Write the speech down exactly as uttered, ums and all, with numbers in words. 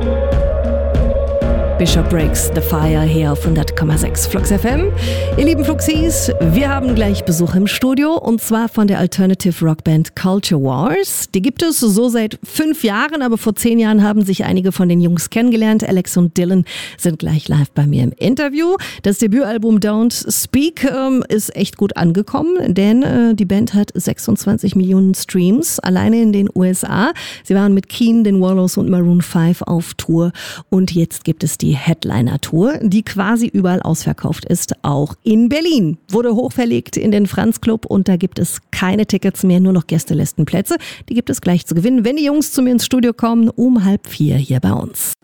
Bishop Breaks the Fire hier auf hundert Komma sechs Flux F M. Ihr lieben Fluxis, wir haben gleich Besuch im Studio und zwar von der Alternative Rockband Culture Wars. Die gibt es so seit fünf Jahren, aber vor zehn Jahren haben sich einige von den Jungs kennengelernt. Alex und Dylan sind gleich live bei mir im Interview. Das Debütalbum Don't Speak ähm, ist echt gut angekommen, denn äh, die Band hat sechsundzwanzig Millionen Streams alleine in den U S A. Sie waren mit Keane, den Wallows und Maroon fünf auf Tour und jetzt gibt es die Headliner-Tour, die quasi überall ausverkauft ist, auch in Berlin. Wurde hochverlegt in den Franz Club und da gibt es keine Tickets mehr, nur noch Gästelistenplätze. Die gibt es gleich zu gewinnen, wenn die Jungs zu mir ins Studio kommen, um halb vier hier bei uns.